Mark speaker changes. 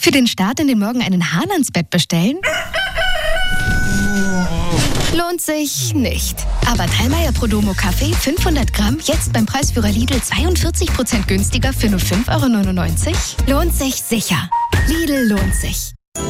Speaker 1: Für den Start in den Morgen einen Hahn ans Bett bestellen? Lohnt sich nicht. Aber Thallmeier Prodomo Kaffee 500 Gramm jetzt beim Preisführer Lidl 42% günstiger für nur 5,99 €? Lohnt sich sicher. Lidl lohnt sich.